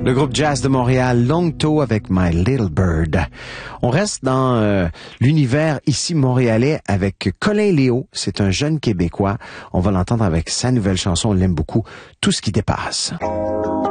Le groupe jazz de Montréal, Longto avec My Little Bird. On reste dans l'univers ici montréalais avec Colin Léo. C'est un jeune Québécois. On va l'entendre avec sa nouvelle chanson, on l'aime beaucoup, Tout ce qui dépasse.